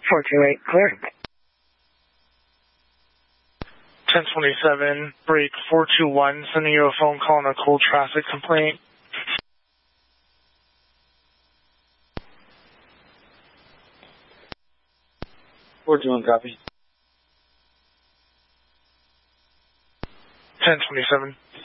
428, clear. 1027, break 421, sending you a phone call on a cold traffic complaint. We're doing copy. 1027.